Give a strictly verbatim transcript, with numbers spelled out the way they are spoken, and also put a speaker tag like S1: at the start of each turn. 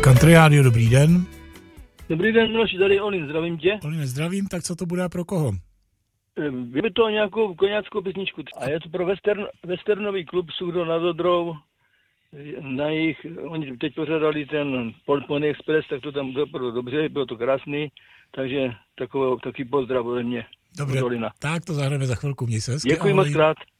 S1: Country Radio, dobrý den.
S2: Dobrý den, Miloši, tady Olin, zdravím tě.
S1: Olin, zdravím, tak co to bude a pro koho?
S2: Je by to nějakou koňáckou písničku. A je to pro western, westernový klub Sudo nad Odrou. Na jich, oni teď pořádali ten Pony Express, tak to tam bylo dobře, bylo to krásný. Takže takové, taky pozdrav ode mě.
S1: Dobře, tak to zahrajeme za chvilku, měj se hezky.
S2: Děkuji moc krát.